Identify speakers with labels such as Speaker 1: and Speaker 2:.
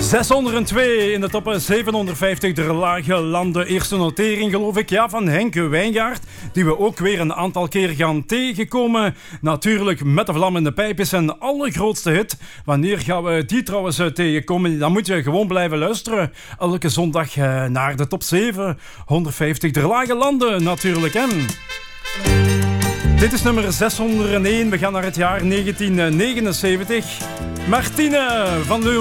Speaker 1: 602 in de top 750 der lage landen. Eerste notering, geloof ik, ja, van Henk Wijngaard, die we ook weer een aantal keer gaan tegenkomen. Natuurlijk Met de Vlam in de Pijp is zijn allergrootste hit. Wanneer gaan we die trouwens tegenkomen? Dan moet je gewoon blijven luisteren. Elke zondag naar de top 750 der lage landen natuurlijk, hè. Dit is nummer 601. We gaan naar het jaar 1979. Martine van Leeuwen.